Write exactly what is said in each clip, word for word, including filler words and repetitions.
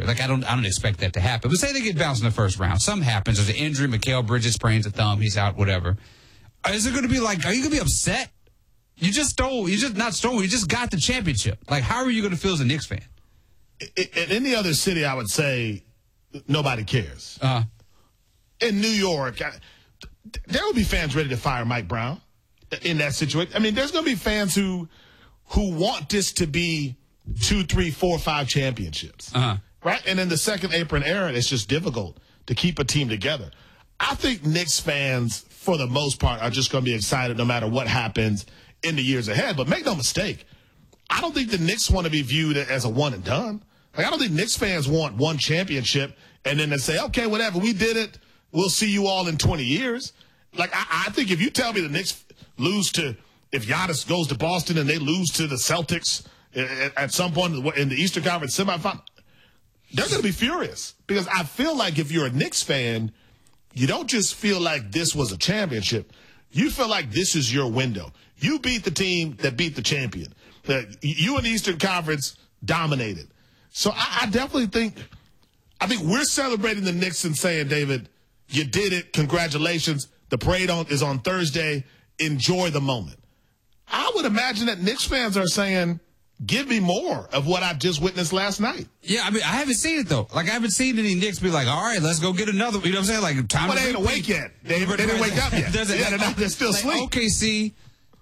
year. Like, I don't I don't expect that to happen. But say they get bounced in the first round. Something happens. There's an injury. Mikal Bridges sprains a thumb. He's out, whatever. Is it going to be like, are you going to be upset? You just stole, you just, not stole, you just got the championship. Like, how are you going to feel as a Knicks fan? In any other city, I would say nobody cares. Uh-huh. In New York, I, there will be fans ready to fire Mike Brown in that situation. I mean, there's going to be fans who who want this to be two, three, four, five championships. Uh-huh. Right? And in the second apron era, it's just difficult to keep a team together. I think Knicks fans, for the most part, are just going to be excited no matter what happens in the years ahead. But make no mistake, I don't think the Knicks want to be viewed as a one and done. Like, I don't think Knicks fans want one championship and then they say, okay, whatever, we did it. We'll see you all in twenty years. Like, I, I think if you tell me the Knicks lose to, if Giannis goes to Boston and they lose to the Celtics at, at some point in the Eastern Conference semifinal, they're going to be furious. Because I feel like if you're a Knicks fan, you don't just feel like this was a championship. You feel like this is your window. You beat the team that beat the champion. You in the Eastern Conference dominated. So I, I definitely think, I think we're celebrating the Knicks and saying, David, you did it. Congratulations. The parade on, is on Thursday. Enjoy the moment. I would imagine that Knicks fans are saying, give me more of what I just witnessed last night. Yeah, I mean, I haven't seen it, though. Like, I haven't seen any Knicks be like, all right, let's go get another. You know what I'm saying? Like, time well, to they ain't awake yet. They, they didn't wake up yet. There's a, yeah, they're, not, they're still like asleep. O K C,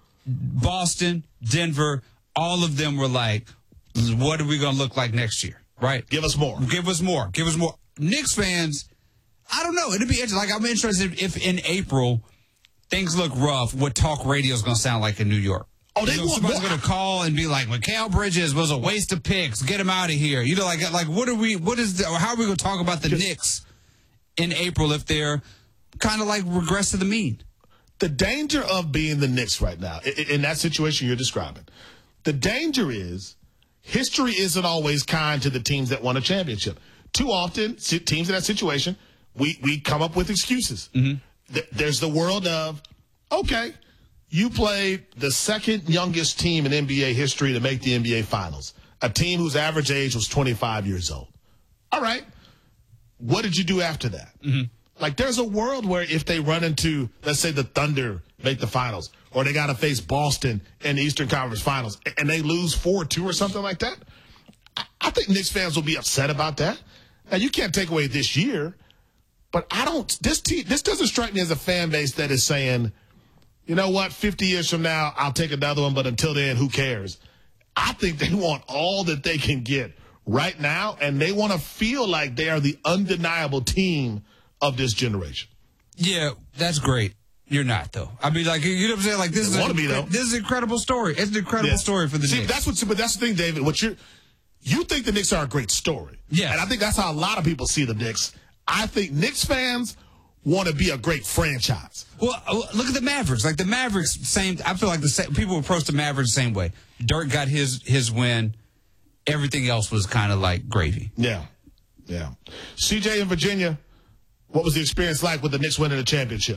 Boston, Denver, all of them were like, what are we going to look like next year, right? Give us more. Give us more. Give us more. Knicks fans, I don't know. It'd be interesting. Like, I'm interested if in April things look rough, what talk radio is going to sound like in New York. Oh, they you know, want somebody's more. going to call and be like, Mikal Bridges was a waste of picks. Get him out of here. You know, like, like what are we, what is the, or how are we going to talk about the Just, Knicks in April if they're kind of like regress to the mean? The danger of being the Knicks right now, in, in that situation you're describing, the danger is history isn't always kind to the teams that won a championship. Too often, teams in that situation, we, we come up with excuses. Mm-hmm. There's the world of, okay, you played the second youngest team in N B A history to make the N B A Finals, a team whose average age was twenty-five years old. All right. What did you do after that? Mm-hmm. Like, there's a world where if they run into, let's say, the Thunder make the finals, or they got to face Boston in the Eastern Conference Finals, and they lose four two or something like that, I think Knicks fans will be upset about that. Now, you can't take away this year, but I don't, this team, this doesn't strike me as a fan base that is saying, you know what, fifty years from now, I'll take another one, but until then, who cares? I think they want all that they can get right now, and they want to feel like they are the undeniable team of this generation. Yeah, that's great. You're not, though. I mean, like, you know what I'm saying? Like, this is, a, be, though. this is an incredible story. It's an incredible yeah. story for the See, Knicks. That's what, but that's the thing, David. What you you think the Knicks are a great story. Yeah. And I think that's how a lot of people see the Knicks. I think Knicks fans want to be a great franchise. Well, look at the Mavericks. Like, the Mavericks, same. I feel like the same, people approach the Mavericks the same way. Dirk got his his win. Everything else was kind of like gravy. Yeah. Yeah. C J in Virginia, what was the experience like with the Knicks winning the championship?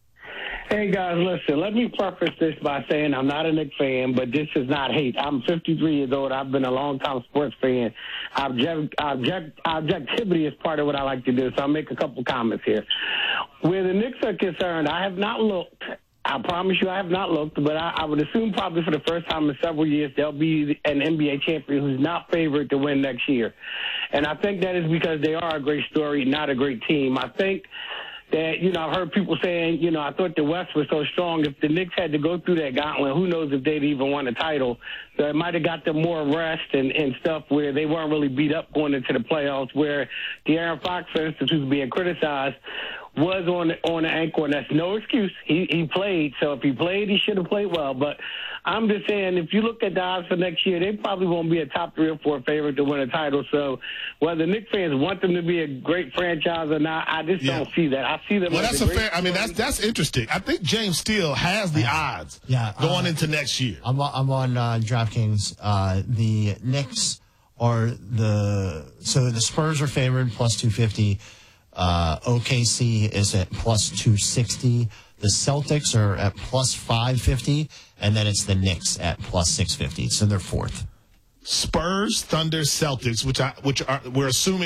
Hey, guys, listen, let me preface this by saying I'm not a Knicks fan, but this is not hate. I'm fifty-three years old. I've been a long-time sports fan. Object, object, objectivity is part of what I like to do, so I'll make a couple comments here. Where the Knicks are concerned, I have not looked. I promise you I have not looked, but I, I would assume probably for the first time in several years there'll be an N B A champion who's not favored to win next year. And I think that is because they are a great story, not a great team. I think that, you know, I've heard people saying, you know, I thought the West was so strong. If the Knicks had to go through that gauntlet, who knows if they'd even won a title. So it might have got them more rest and, and stuff where they weren't really beat up going into the playoffs, where De'Aaron Fox, for instance, who's being criticized, was on on an ankle, and that's no excuse. He he played, so if he played, he should have played well. But I'm just saying, if you look at the odds for next year, they probably won't be a top three or four favorite to win a title. So whether Knicks fans want them to be a great franchise or not, I just yeah. don't see that. I see them. Well, as that's a, a great fair. I mean, that's that's interesting. I think James Steele has the odds yeah, going uh, into next year. I'm I'm on uh, DraftKings. Uh, the Knicks are the so the Spurs are favored plus two fifty. Uh, O K C is at plus two sixty. The Celtics are at plus five fifty, and then it's the Knicks at plus six fifty. So they're fourth. Spurs, Thunder, Celtics, which I which are we're assuming